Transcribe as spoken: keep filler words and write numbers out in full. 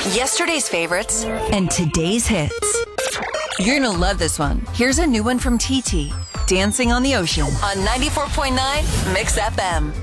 Yesterday's favorites and today's hits. You're going to love this one. Here's a new one from T T, Dancing on the Ocean on ninety-four point nine Mix F M.